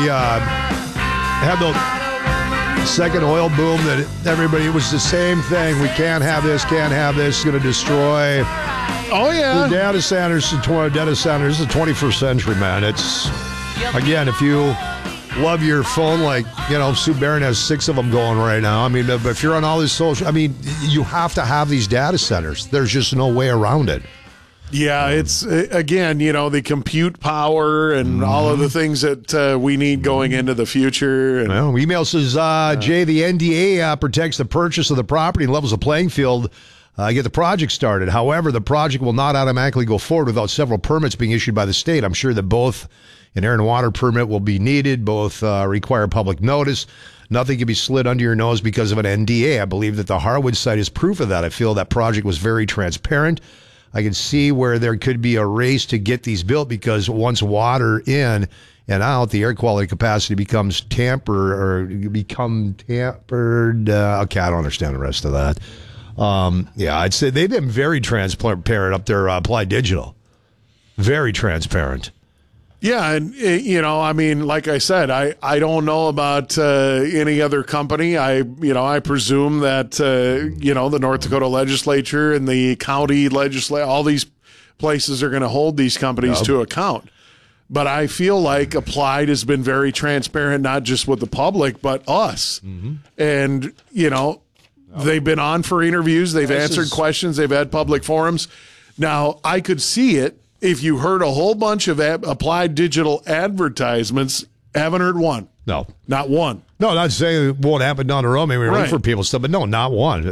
we had the second oil boom that everybody, it was the same thing. We can't have this, it's going to destroy the data centers. The 21st century, man. It's, again, if you love your phone, like, Sue Barron has 6 of them going right now. I mean, but if you're on all these social, you have to have these data centers. There's just no way around it. Yeah, it's, again, the compute power and all of the things that we need going into the future. And email says, Jay, the NDA protects the purchase of the property and levels the playing field. Get the project started. However, the project will not automatically go forward without several permits being issued by the state. I'm sure that both an air and water permit will be needed. Both require public notice. Nothing can be slid under your nose because of an NDA. I believe that the Harwood site is proof of that. I feel that project was very transparent. I can see where there could be a race to get these built because once water in and out, the air quality capacity becomes tampered. Okay, I don't understand the rest of that. I'd say they've been very transparent up there, Applied Digital. Very transparent. Yeah, and, like I said, I don't know about any other company. I presume that, the North Dakota legislature and the county legislature, all these places are going to hold these companies to account. But I feel like Applied has been very transparent, not just with the public, but us. Mm-hmm. And, they've been on for interviews. They've answered questions. They've had public forums. Now, I could see it. If you heard a whole bunch of Applied Digital advertisements, haven't heard one. No. Not one. No, not saying it won't happen down the road. Maybe we look for people stuff, but no, not one.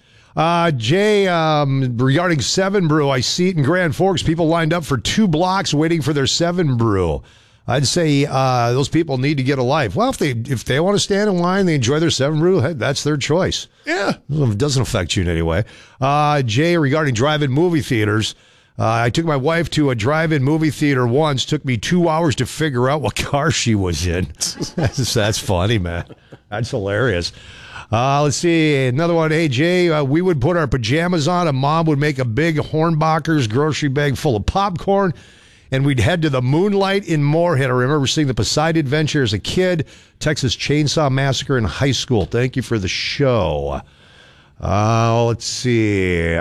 Jay, regarding 7 Brew, I see it in Grand Forks. People lined up for 2 blocks waiting for their 7 Brew. I'd say those people need to get a life. Well, if they want to stand in line, they enjoy their 7 Brew, hey, that's their choice. Yeah. It doesn't affect you in any way. Jay, regarding drive-in movie theaters, I took my wife to a drive-in movie theater once. Took me 2 hours to figure out what car she was in. That's funny, man. That's hilarious. Let's see. Another one. Hey, Jay, we would put our pajamas on, and Mom would make a big Hornbacher's grocery bag full of popcorn, and we'd head to the Moonlight in Moorhead. I remember seeing the Poseidon Adventure as a kid, Texas Chainsaw Massacre in high school. Thank you for the show. Let's see.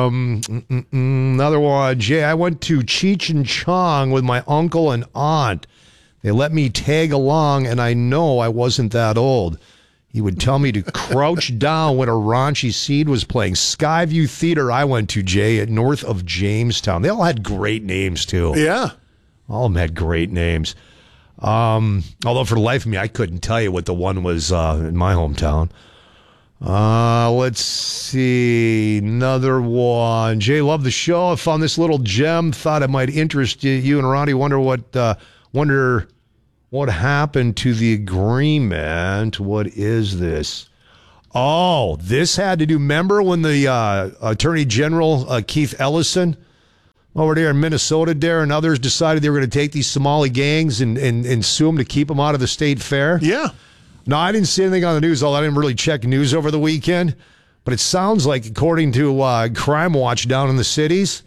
Another one. Jay, I went to Cheech and Chong with my uncle and aunt. They let me tag along, and I know I wasn't that old. He would tell me to crouch down when a raunchy scene was playing. Skyview Theater I went to, Jay, at north of Jamestown. They all had great names, too. Yeah. All of them had great names. Although for the life of me, I couldn't tell you what the one was in my hometown. Let's see. Another one. Jay, love the show. I found this little gem. Thought it might interest you and Ronnie. Wonder what happened to the agreement. What is this? Oh, this had to do. Remember when the Attorney General Keith Ellison over there in Minnesota there and others decided they were going to take these Somali gangs and sue them to keep them out of the state fair? Yeah. No, I didn't see anything on the news, although I didn't really check news over the weekend. But it sounds like, according to Crime Watch down in the cities,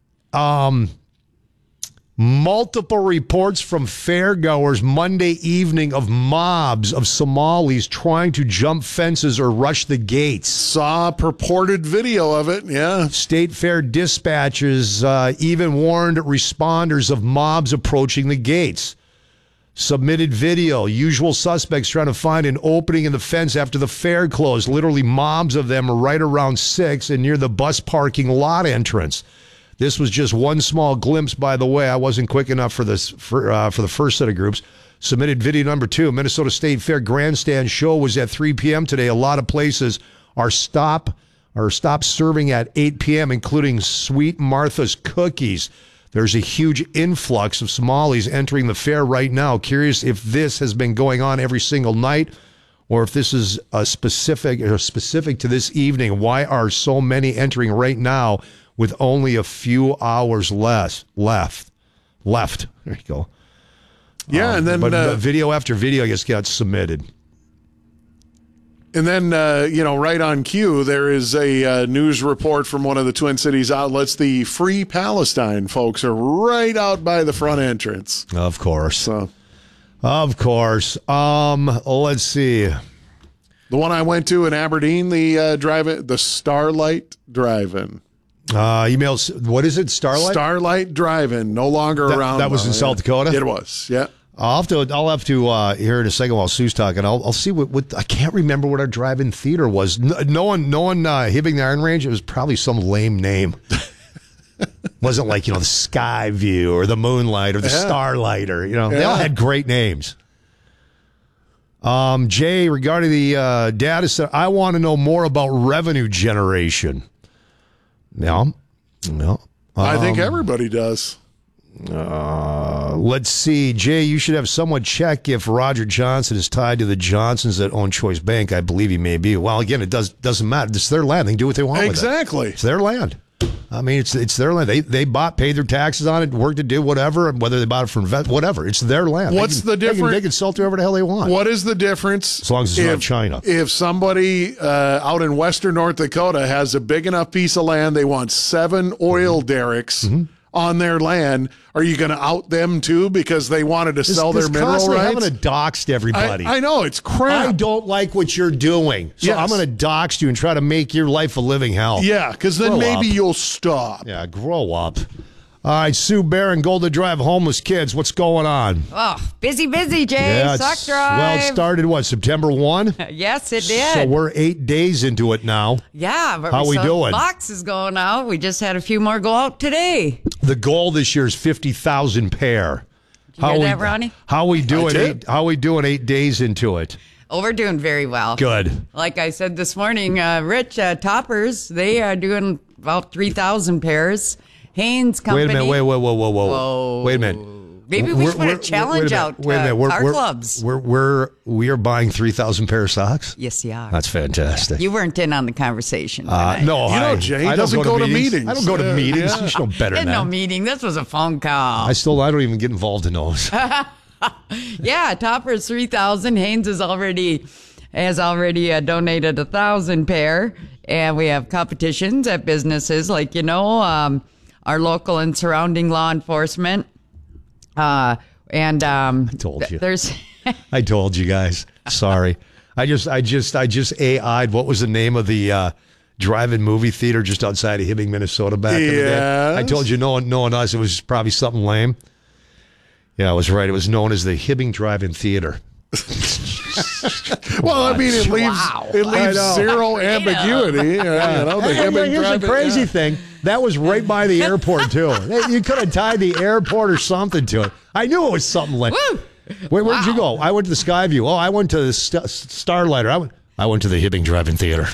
multiple reports from fairgoers Monday evening of mobs of Somalis trying to jump fences or rush the gates. Saw a purported video of it, yeah. State fair dispatchers even warned responders of mobs approaching the gates. Submitted video. Usual suspects trying to find an opening in the fence after the fair closed. Literally mobs of them right around 6 and near the bus parking lot entrance. This was just one small glimpse, by the way. I wasn't quick enough for this for the first set of groups. Submitted video number 2. Minnesota State Fair grandstand show was at 3 p.m. today. A lot of places are stop serving at 8 p.m., including Sweet Martha's Cookies. There's a huge influx of Somalis entering the fair right now. Curious if this has been going on every single night or if this is specific to this evening. Why are so many entering right now with only a few hours left? There you go. Yeah, and then video after video just got submitted. And then, right on cue, there is a news report from one of the Twin Cities outlets. The Free Palestine folks are right out by the front entrance. Of course. So, Of course. Let's see. The one I went to in Aberdeen, the Starlight Drive-In. Emails. What is it? Starlight Drive-In. No longer around. That was in South Dakota. It was. Yeah. I'll have to here in a second while Sue's talking. I'll see what I can't remember what our drive-in theater was. No one Hibbing the Iron Range. It was probably some lame name. Wasn't like the Sky View or the Moonlight or the Starlight or they all had great names. Jay, regarding the data center, I want to know more about revenue generation. No. I think everybody does. Let's see. Jay, you should have someone check if Roger Johnson is tied to the Johnsons that own Choice Bank. I believe he may be. Well, again, it doesn't matter. It's their land. They can do what they want with it. Exactly. It's their land. I mean, it's their land. They paid their taxes on it, worked to do whatever, whether they bought it from whatever. It's their land. What's the difference? They can sell to whoever the hell they want. What is the difference? As long as it's not China. If somebody out in western North Dakota has a big enough piece of land, they want 7 oil derricks on their land, are you going to out them too because they wanted to sell their mineral rights? I'm going to dox everybody. I know, it's crap. I don't like what you're doing, so I'm going to dox you and try to make your life a living hell. Yeah, because then maybe you'll stop. Yeah, grow up. All right, Sue Barron, Golden Drive, homeless kids. What's going on? Oh, busy, Jay. Yeah, Sock Drive. Well, it started, September 1? Yes, it did. So we're 8 days into it now. Yeah. But How we doing? Boxes going out. We just had a few more go out today. The goal this year is 50,000 pair. Did you hear that, Ronnie? How we doing? How we doing 8 days into it? Oh, we're doing very well. Good. Like I said this morning, Rich Toppers, they are doing about 3,000 pairs. Haynes Company. Wait a minute. Whoa. Wait a minute. Maybe we should put a challenge out. Wait a minute. Car clubs. We are buying 3,000 pair of socks? Yes, you are. That's fantastic. You weren't in on the conversation. No, Jay doesn't go to meetings. I don't go to meetings. You should know better than that. No meeting. This was a phone call. I don't even get involved in those. Yeah, Topper's 3,000. Haynes has already donated 1,000 pair, and we have competitions at businesses like our local and surrounding law enforcement. I told you. There's. I told you guys. Sorry. I just AI'd what was the name of the drive-in movie theater just outside of Hibbing, Minnesota back in the day. I told you, knowing us, it was probably something lame. Yeah, I was right. It was known as the Hibbing Drive-In Theater. Well, I mean, it leaves zero ambiguity. Here's the crazy thing. That was right by the airport, too. You could have tied the airport or something to it. I knew it was something like. Where'd you go? I went to the Skyview. Oh, I went to the Starlighter. I went to the Hibbing Drive-In Theater.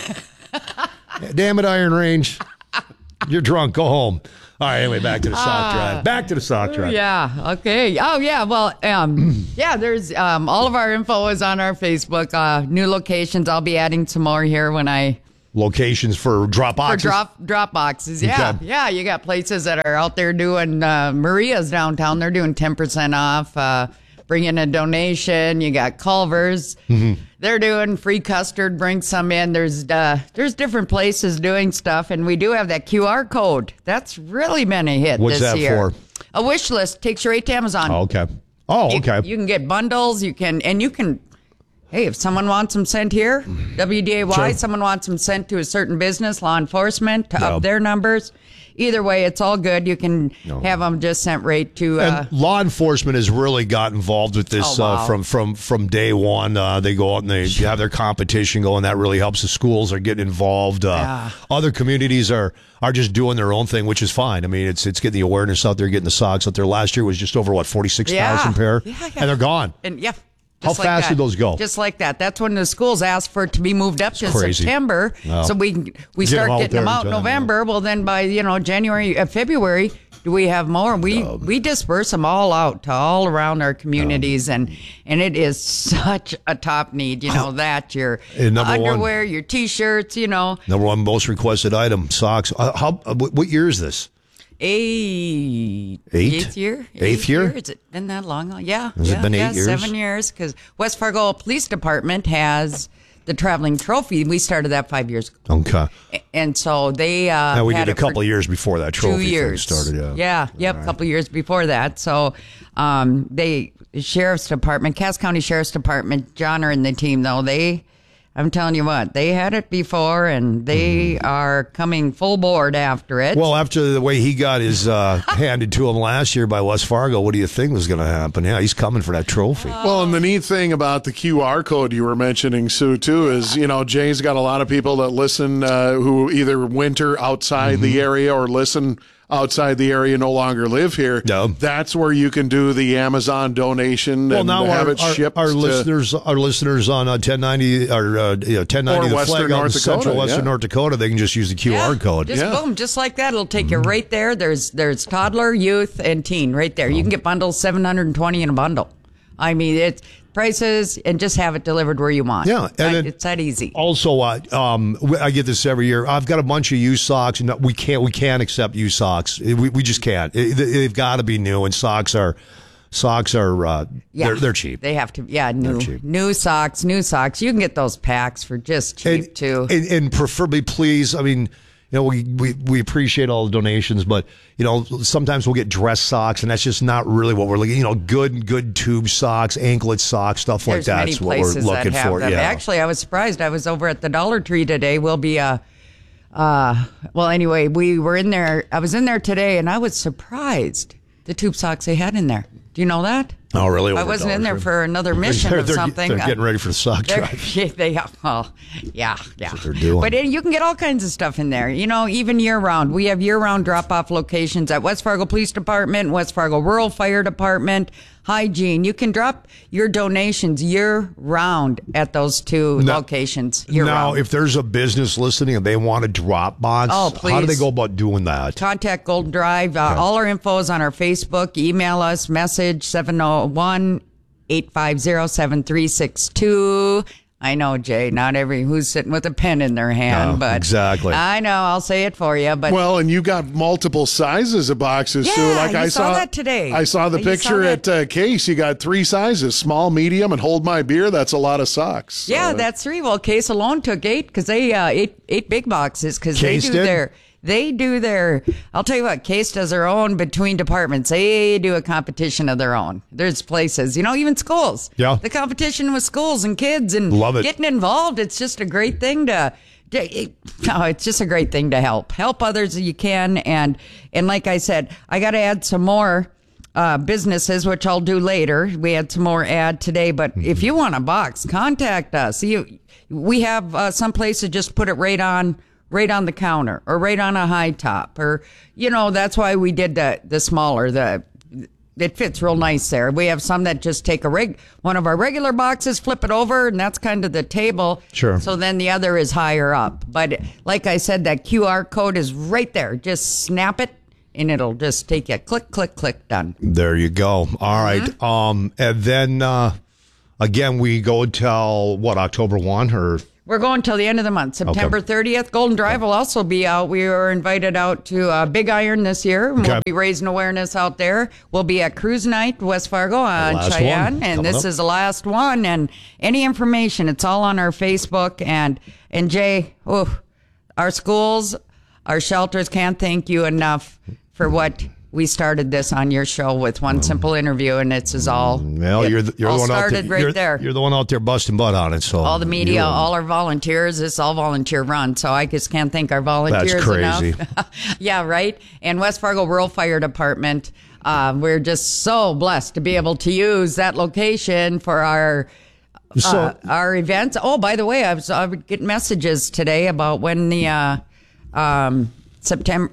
Damn it, Iron Range. You're drunk. Go home. All right, anyway, back to the sock drive. Back to the sock drive. Yeah, okay. Oh, yeah, well, there's all of our info is on our Facebook. New locations. I'll be adding some more here when I... Locations for drop boxes? For drop boxes, yeah. Okay. Yeah, you got places that are out there doing... Maria's downtown, they're doing 10% off. Bring in a donation. You got Culver's. Mm-hmm. They're doing free custard. Bring some in. There's different places doing stuff, and we do have that QR code. That's really been a hit this year. What's that for? A wish list takes you right to Amazon. Oh, okay. Oh, okay. You can get bundles. You can. Hey, if someone wants them sent here, WDAY, sure. Someone wants them sent to a certain business, law enforcement, to up their numbers. Either way, it's all good. You can have them just sent right to... and law enforcement has really got involved with this from day one. They go out and they have their competition going. That really helps. The schools are getting involved. Other communities are just doing their own thing, which is fine. I mean, it's getting the awareness out there, getting the socks out there. Last year was just over, 46,000 pair? Yeah. And they're gone. And how fast did those go? Just like that. That's when the schools asked for it to be moved up to September, so we start getting them out in November. Well, then by January, February, do we have more? We disperse them all out to all around our communities, and it is such a top need. That your underwear, your T-shirts. Number one most requested item, socks. What year is this? Eighth year? Eighth year? Has it been that long? Yeah. Has it been 8 years? 7 years, because West Fargo Police Department has the traveling trophy. We started that 5 years ago. Okay. And so they now we did a couple of years before that trophy 2 years. thing started. Yeah. A couple of years before that. So Sheriff's Department, Cass County Sheriff's Department, John and the team, though, I'm telling you what, they had it before, and they are coming full board after it. Well, after the way he got his handed to him last year by West Fargo, what do you think was going to happen? Yeah, he's coming for that trophy. Well, and the neat thing about the QR code you were mentioning, Sue, too, is, Jay's got a lot of people that listen who either winter outside the area or listen outside the area, no longer live here. No. That's where you can do the Amazon donation and have it shipped. Our listeners on 1090 or 1090 the flag on Central Western North Dakota, they can just use the QR code. Boom, just like that. It'll take you right there. There's toddler, youth, and teen right there. You can get bundles, $720 in a bundle. I mean, it's prices, and just have it delivered where you want. Yeah, and it's that easy. Also, I get this every year. I've got a bunch of used socks, and we can't accept used socks. We just can't. They've got to be new, and socks are they're cheap. They have to, new socks. You can get those packs for just cheap too. And preferably, please. I mean, we appreciate all the donations, but sometimes we'll get dress socks, and that's just not really what we're looking. Good tube socks, anklet socks, stuff like that. That's what we're looking for. Yeah. Actually, I was surprised. I was over at the Dollar Tree today. We'll be anyway, we were in there. I was in there today, and I was surprised the tube socks they had in there. Do you know that? Oh, really? I wasn't in there for another mission or something. They're getting ready for the sock drive. Yeah. That's what they're doing. But you can get all kinds of stuff in there, even year-round. We have year-round drop-off locations at West Fargo Police Department, West Fargo Rural Fire Department, Hygiene. You can drop your donations year-round at those two locations year-round. Now, if there's a business listening and they want a drop box, how do they go about doing that? Contact Golden Drive. All our info is on our Facebook. Email us, message 701-850-7362. I know, Jay, not who's sitting with a pen in their hand, but exactly. I know, I'll say it for you. But and you got multiple sizes of boxes too. Like I saw that today. I saw the picture at Case. You got 3 sizes: small, medium, and hold my beer. That's a lot of socks. So. Yeah, that's 3. Well, Case alone took 8 because they eight big boxes because they do their. I'll tell you what, Case does their own between departments. They do a competition of their own. There's places, even schools. Yeah. The competition with schools and kids and love it. Getting involved. It's just a great thing it's just a great thing to help others if you can. And like I said, I got to add some more businesses, which I'll do later. We had some more ad today, but if you want a box, contact us. We have some places just put it right on the counter or right on a high top, or that's why we did the smaller. It fits real nice there. We have some that just take one of our regular boxes, flip it over, and that's kind of the table. Sure. So then the other is higher up. But like I said, that QR code is right there. Just snap it, and it'll just take you click, click, click, done. There you go. All right. And then again, we go until October 1 or. We're going till the end of the month, September 30th. Golden Drive will also be out. We were invited out to Big Iron this year. We'll be raising awareness out there. We'll be at Cruise Night, West Fargo on Cheyenne. And this is the last one. And any information, it's all on our Facebook. And Jay, our schools, our shelters can't thank you enough for what we started this on your show with one simple interview, and it's all. Well, you're the one started out there. You're the one out there busting butt on it. So all the media, all our volunteers, it's all volunteer run. So I just can't thank our volunteers enough. That's crazy. Yeah, right. And West Fargo Rural Fire Department, we're just so blessed to be able to use that location for our events. Oh, by the way, I was getting messages today about when the December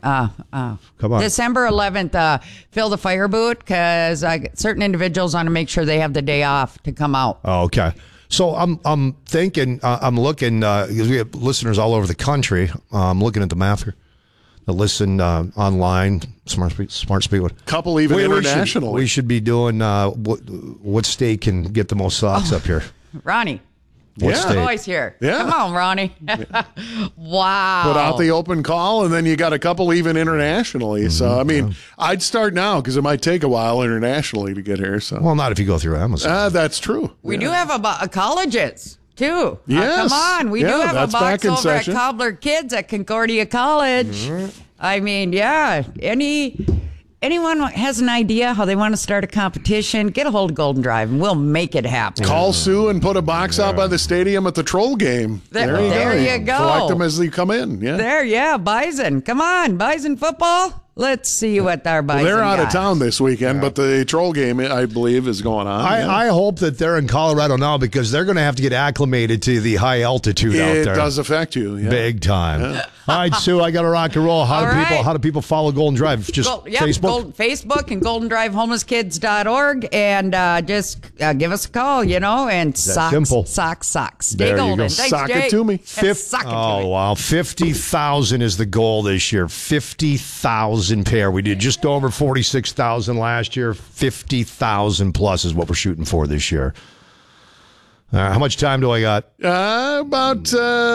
11th, fill the fire boot because certain individuals want to make sure they have the day off to come out. Oh, okay. So I'm thinking, I'm looking, because we have listeners all over the country. I'm looking at the map here. That listen online, Smart Speak. Couple even international. We should be doing what state can get the most socks up here? Ronnie. What state? Voice here. Yeah. Come on, Ronnie. Wow. Put out the open call, and then you got a couple even internationally. So, I mean, I'd start now because it might take a while internationally to get here. So, well, not if you go through Amazon. That's true. We do have colleges. too. Yes. Come on. We do have a box over at Cobbler Kids at Concordia College. Mm-hmm. I mean, yeah. Anyone has an idea how they want to start a competition, get a hold of Golden Drive, and we'll make it happen. Call Sue and put a box out by the stadium at the Troll game. There you go. Collect them as they come in. Yeah. Bison. Come on, Bison football. Let's see what our Bison they're out got. of town this weekend, but the Troll game, I believe, is going on. I hope that they're in Colorado now because they're going to have to get acclimated to the high altitude out there. It does affect you. Yeah. Big time. Yeah. All right, Sue, I got to rock and roll. How do people follow Golden Drive? Just Facebook? Facebook and GoldenDriveHomelessKids.org, and just give us a call, and socks. Stay there golden. Thanks, sock Jay. it to me. Wow. 50,000 is the goal this year. 50,000 pair. We did just over 46,000 last year. 50,000 plus is what we're shooting for this year. How much time do I got? About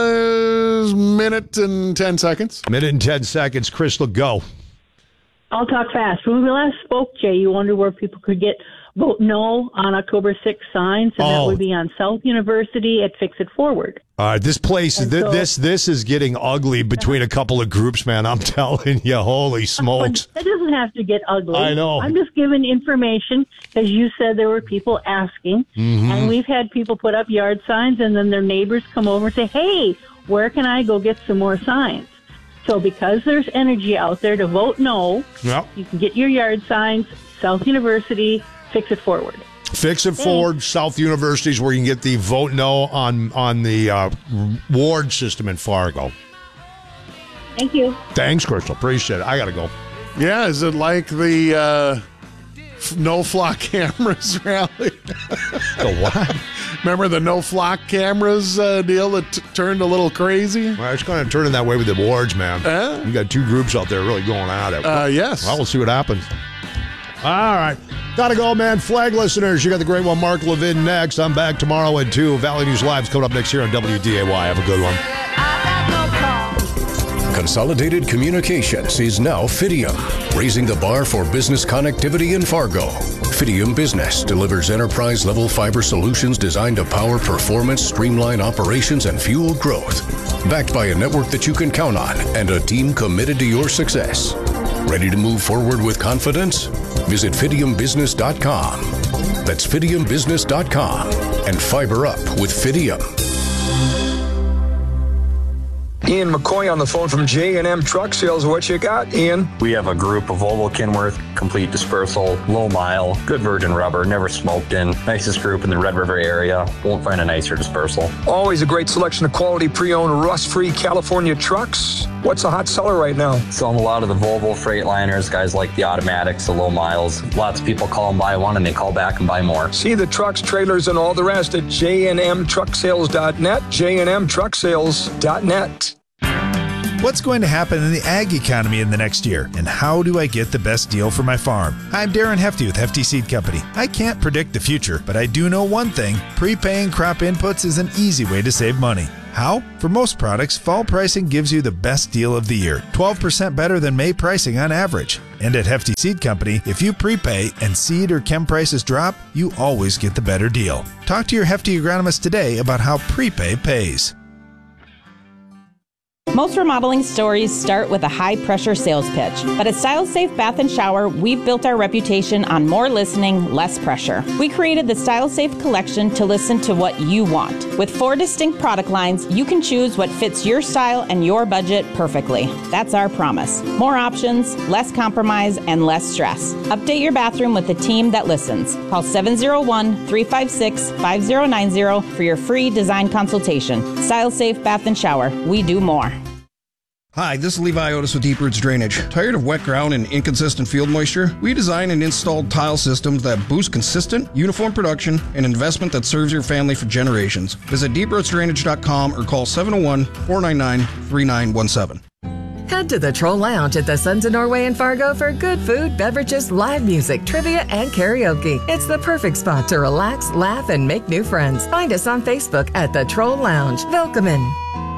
a minute and 10 seconds. Minute and 10 seconds. Crystal, go. I'll talk fast. When we last spoke, Jay, you wondered where people could get vote no on October 6th signs, and that would be on South University at Fix It Forward. All right, this place, this is getting ugly between a couple of groups, man. I'm telling you, holy smokes. It doesn't have to get ugly. I know. I'm just giving information because you said there were people asking, and we've had people put up yard signs, and then their neighbors come over and say, hey, where can I go get some more signs? So because there's energy out there to vote no, you can get your yard signs, South University, Fix It Forward. Fix It Forward, South University is where you can get the vote no on the ward system in Fargo. Thank you. Thanks, Crystal. Appreciate it. I got to go. Yeah, is it like the no flock cameras rally? The what? Remember the no flock cameras deal that turned a little crazy? Well, it's kind of turning that way with the wards, man. You got two groups out there really going at it. Yes. Well, we'll see what happens. All right. Gotta go, man. Flag listeners, you got the great one, Mark Levin, next. I'm back tomorrow at 2. Valley News Live's coming up next here on WDAY. Have a good one. Consolidated Communications is now Fidium, raising the bar for business connectivity in Fargo. Fidium Business delivers enterprise-level fiber solutions designed to power performance, streamline operations, and fuel growth. Backed by a network that you can count on and a team committed to your success. Ready to move forward with confidence? Visit FidiumBusiness.com. That's FidiumBusiness.com and fiber up with Fidium. Ian McCoy on the phone from J&M Truck Sales. What you got, Ian? We have a group of Volvo Kenworth, complete dispersal, low mile, good virgin rubber, never smoked in. Nicest group in the Red River area. Won't find a nicer dispersal. Always a great selection of quality pre-owned, rust-free California trucks. What's a hot seller right now? Selling a lot of the Volvo Freightliners, guys like the automatics, the low miles. Lots of people call and buy one and they call back and buy more. See the trucks, trailers, and all the rest at jnmtrucksales.net, jnmtrucksales.net. What's going to happen in the ag economy in the next year? And how do I get the best deal for my farm? I'm Darren Hefty with Hefty Seed Company. I can't predict the future, but I do know one thing. Prepaying crop inputs is an easy way to save money. How? For most products, fall pricing gives you the best deal of the year, 12% better than May pricing on average. And at Hefty Seed Company, if you prepay and seed or chem prices drop, you always get the better deal. Talk to your Hefty agronomist today about how prepay pays. Most remodeling stories start with a high-pressure sales pitch, but at Style Safe Bath & Shower, we've built our reputation on more listening, less pressure. We created the Style Safe collection to listen to what you want. With 4 distinct product lines, you can choose what fits your style and your budget perfectly. That's our promise. More options, less compromise, and less stress. Update your bathroom with a team that listens. Call 701-356-5090 for your free design consultation. Style Safe Bath & Shower. We do more. Hi, this is Levi Otis with Deep Roots Drainage. Tired of wet ground and inconsistent field moisture? We design and install tile systems that boost consistent, uniform production and investment that serves your family for generations. Visit deeprootsdrainage.com or call 701-499-3917. Head to the Troll Lounge at the Sons of Norway in Fargo for good food, beverages, live music, trivia, and karaoke. It's the perfect spot to relax, laugh, and make new friends. Find us on Facebook at the Troll Lounge. Welcome.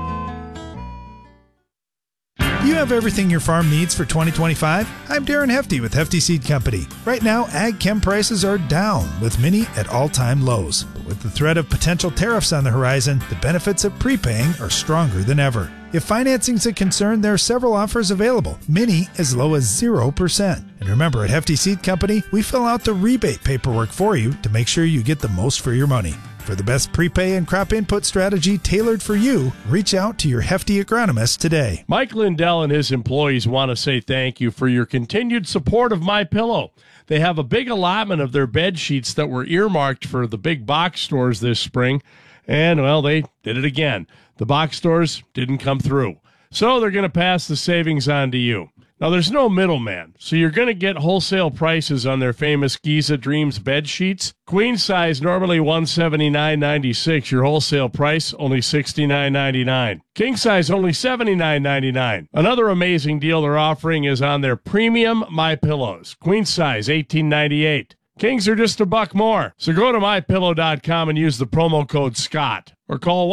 You have everything your farm needs for 2025? I'm Darren Hefty with Hefty Seed Company. Right now, ag chem prices are down, with many at all-time lows. But With the threat of potential tariffs on the horizon, the benefits of prepaying are stronger than ever. If financing's a concern, there are several offers available, many as low as 0%. And remember, at Hefty Seed Company, we fill out the rebate paperwork for you to make sure you get the most for your money. For the best prepay and crop input strategy tailored for you, reach out to your Hefty agronomist today. Mike Lindell and his employees want to say thank you for your continued support of MyPillow. They have a big allotment of their bed sheets that were earmarked for the big box stores this spring, and, well, they did it again. The box stores didn't come through, so they're going to pass the savings on to you. Now, there's no middleman, so you're going to get wholesale prices on their famous Giza Dreams bed sheets. Queen size, normally $179.96. Your wholesale price, only $69.99. King size, only $79.99. Another amazing deal they're offering is on their premium MyPillows. Queen size, $18.98. Kings are just $1 more. So go to MyPillow.com and use the promo code SCOTT. Or call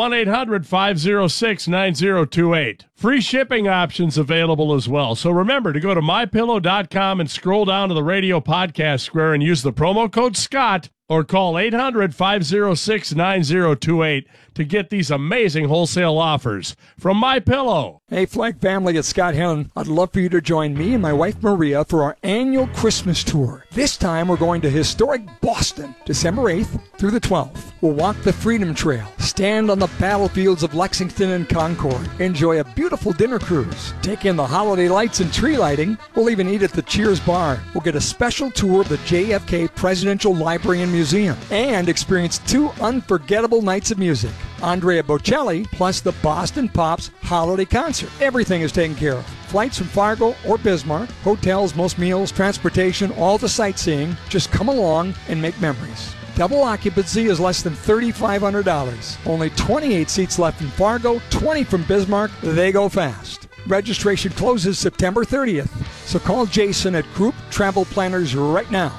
1-800-506-9028. Free shipping options available as well. So remember to go to MyPillow.com and scroll down to the radio podcast square and use the promo code SCOTT. Or call 800-506-9028 to get these amazing wholesale offers from MyPillow. Hey, Flag family, it's Scott Hennon. I'd love for you to join me and my wife Maria for our annual Christmas tour. This time we're going to historic Boston, December 8th through the 12th. We'll walk the Freedom Trail, stand on the battlefields of Lexington and Concord, enjoy a beautiful dinner cruise, take in the holiday lights and tree lighting. We'll even eat at the Cheers Bar. We'll get a special tour of the JFK Presidential Library and Museum and experience 2 unforgettable nights of music. Andrea Bocelli plus the Boston Pops holiday concert. Everything is taken care of. Flights from Fargo or Bismarck, hotels, most meals, transportation, all the sightseeing. Just come along and make memories. Double occupancy is less than $3,500. Only 28 seats left in Fargo, 20 from Bismarck. They go fast. Registration closes September 30th. So call Jason at Group Travel Planners right now.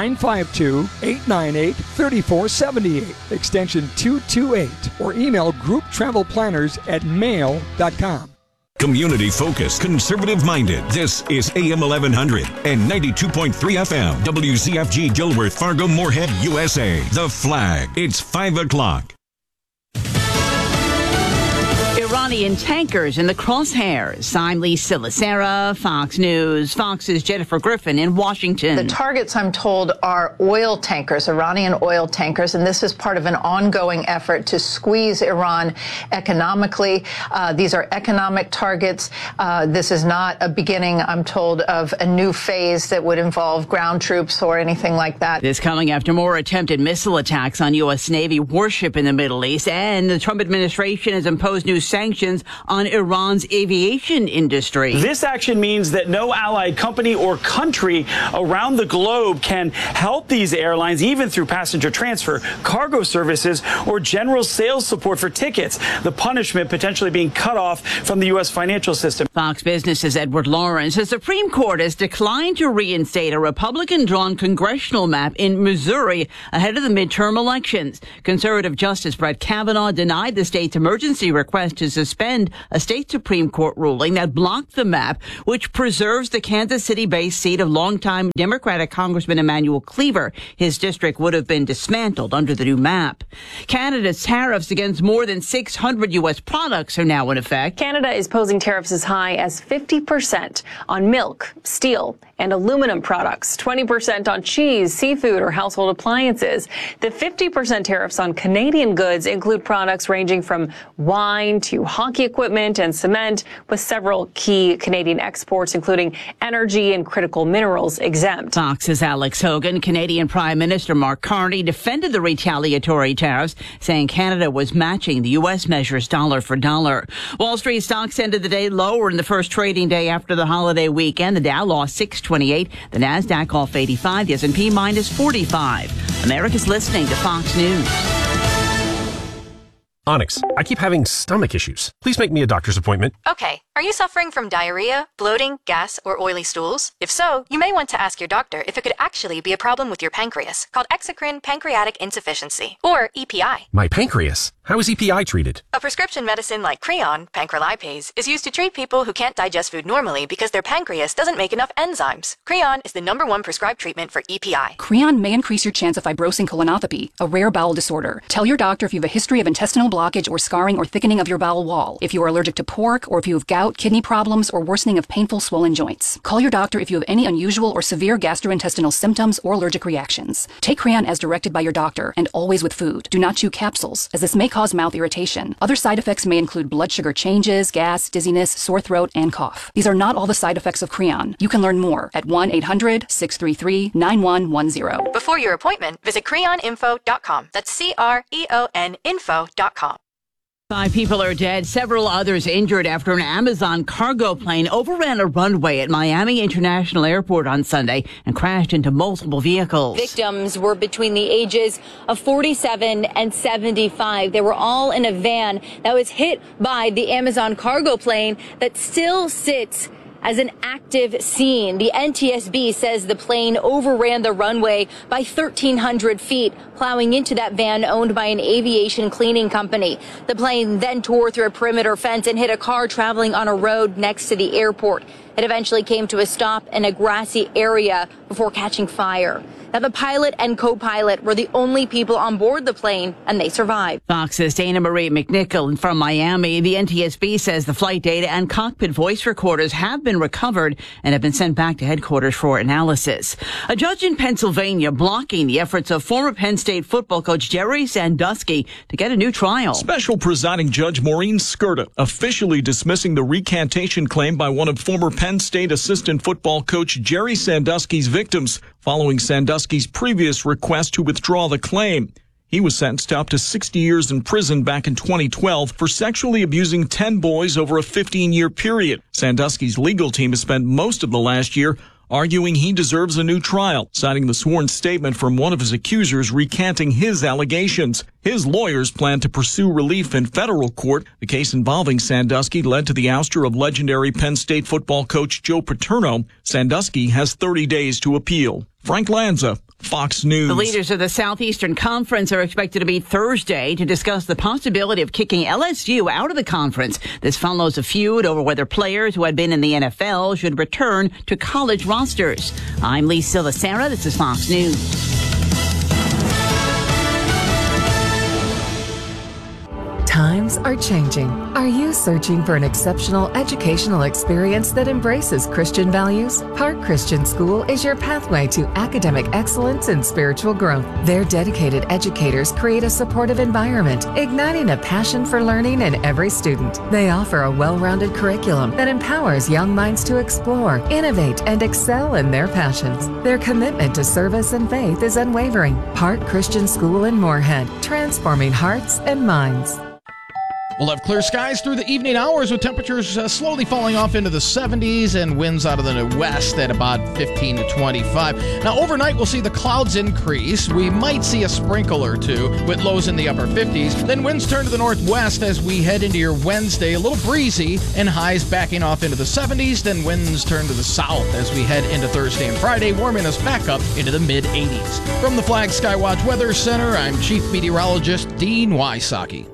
952-898-3478, extension 228. Or email grouptravelplanners@mail.com. Community focused, conservative minded. This is AM 1100 and 92.3 FM. WZFG Gilworth, Fargo, Moorhead, USA. The Flag. It's 5 o'clock. Iranian tankers in the crosshairs. I'm Lisa Lacera, Fox News. Fox's Jennifer Griffin in Washington. The targets, I'm told, are oil tankers, Iranian oil tankers, and this is part of an ongoing effort to squeeze Iran economically. These are economic targets. This is not a beginning, I'm told, of a new phase that would involve ground troops or anything like that. This coming after more attempted missile attacks on U.S. Navy warship in the Middle East, and the Trump administration has imposed new sanctions on Iran's aviation industry. This action means that no allied company or country around the globe can help these airlines, even through passenger transfer, cargo services, or general sales support for tickets. The punishment potentially being cut off from the U.S. financial system. Fox Business's Edward Lawrence. The Supreme Court has declined to reinstate a Republican-drawn congressional map in Missouri ahead of the midterm elections. Conservative Justice Brett Kavanaugh denied the state's emergency request to suspend a state Supreme Court ruling that blocked the map, which preserves the Kansas City-based seat of longtime Democratic Congressman Emanuel Cleaver. His district would have been dismantled under the new map. Canada's tariffs against more than 600 U.S. products are now in effect. Canada is posing tariffs as high as 50% on milk, steel, and aluminum products, 20% on cheese, seafood, or household appliances. The 50% tariffs on Canadian goods include products ranging from wine to hockey equipment and cement, with several key Canadian exports, including energy and critical minerals, exempt. Fox's Alex Hogan. Canadian Prime Minister Mark Carney defended the retaliatory tariffs, saying Canada was matching the U.S. measures dollar for dollar. Wall Street stocks ended the day lower in the first trading day after the holiday weekend. The Dow lost 628, the Nasdaq off 85, the S&P minus 45. America's listening to Fox News. Onyx, I keep having stomach issues. Please make me a doctor's appointment. Okay, Are you suffering from diarrhea, bloating, gas, or oily stools? If so, you may want to ask your doctor if it could actually be a problem with your pancreas, called exocrine pancreatic insufficiency, or EPI. My pancreas? How is EPI treated? A prescription medicine like Creon, pancrelipase, is used to treat people who can't digest food normally because their pancreas doesn't make enough enzymes. Creon is the #1 prescribed treatment for EPI. Creon may increase your chance of fibrosing colonopathy, a rare bowel disorder. Tell your doctor if you have a history of intestinal blockage or scarring or thickening of your bowel wall, if you are allergic to pork, or if you have gout, kidney problems, or worsening of painful swollen joints. Call your doctor if you have any unusual or severe gastrointestinal symptoms or allergic reactions. Take Creon as directed by your doctor, and always with food. Do not chew capsules, as this may cause mouth irritation. Other side effects may include blood sugar changes, gas, dizziness, sore throat, and cough. These are not all the side effects of Creon. You can learn more at 1-800-633-9110. Before your appointment, visit creoninfo.com. That's CREON info.com. 5 people are dead, several others injured after an Amazon cargo plane overran a runway at Miami International Airport on Sunday and crashed into multiple vehicles. Victims were between the ages of 47 and 75. They were all in a van that was hit by the Amazon cargo plane that still sits as an active scene. The NTSB says the plane overran the runway by 1,300 feet, plowing into that van owned by an aviation cleaning company. The plane then tore through a perimeter fence and hit a car traveling on a road next to the airport. It eventually came to a stop in a grassy area before catching fire. Now, the pilot and co-pilot were the only people on board the plane, and they survived. Fox's Dana Marie McNichol from Miami. The NTSB says the flight data and cockpit voice recorders have been recovered and have been sent back to headquarters for analysis. A judge in Pennsylvania blocking the efforts of former Penn State football coach Jerry Sandusky to get a new trial. Special presiding judge Maureen Skirta officially dismissing the recantation claim by one of former Penn State assistant football coach Jerry Sandusky's victims, following Sandusky's previous request to withdraw the claim. He was sentenced to up to 60 years in prison back in 2012 for sexually abusing 10 boys over a 15-year period. Sandusky's legal team has spent most of the last year arguing he deserves a new trial, citing the sworn statement from one of his accusers recanting his allegations. His lawyers plan to pursue relief in federal court. The case involving Sandusky led to the ouster of legendary Penn State football coach Joe Paterno. Sandusky has 30 days to appeal. Frank Lanza, Fox News. The leaders of the Southeastern Conference are expected to meet Thursday to discuss the possibility of kicking LSU out of the conference. This follows a feud over whether players who had been in the NFL should return to college rosters. I'm Lisa Lacera. This is Fox News. Times are changing. Are you searching for an exceptional educational experience that embraces Christian values? Park Christian School is your pathway to academic excellence and spiritual growth. Their dedicated educators create a supportive environment, igniting a passion for learning in every student. They offer a well-rounded curriculum that empowers young minds to explore, innovate, and excel in their passions. Their commitment to service and faith is unwavering. Park Christian School in Moorhead, transforming hearts and minds. We'll have clear skies through the evening hours with temperatures slowly falling off into the 70s and winds out of the west at about 15 to 25. Now, overnight, we'll see the clouds increase. We might see a sprinkle or two with lows in the upper 50s. Then winds turn to the northwest as we head into your Wednesday, a little breezy, and highs backing off into the 70s. Then winds turn to the south as we head into Thursday and Friday, warming us back up into the mid-80s. From the Flag Skywatch Weather Center, I'm Chief Meteorologist Dean Wysocki.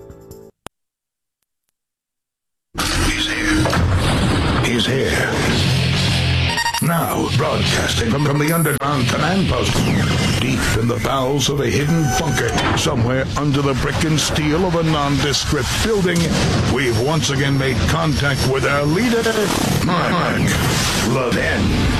He's here. Now, broadcasting from the underground command post, deep in the bowels of a hidden bunker, somewhere under the brick and steel of a nondescript building, we've once again made contact with our leader, Mark Levin.